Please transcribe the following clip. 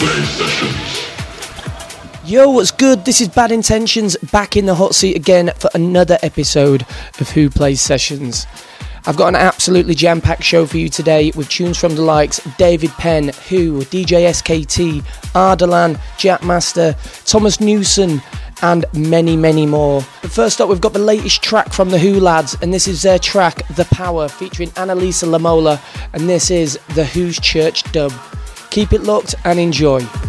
Yo, what's good? This is Bad Intentions, back in the hot seat again for another episode of Who Plays Sessions. I've got an absolutely jam-packed show for you today with tunes from the likes of David Penn, Who, DJ SKT, Ardalan, Jack Master, Thomas Newson, and many, many more. But first up, we've got the latest track from the Who lads, and this is their track, The Power, featuring Annalisa Lamola, and this is the Who's Church dub. Keep it locked and enjoy.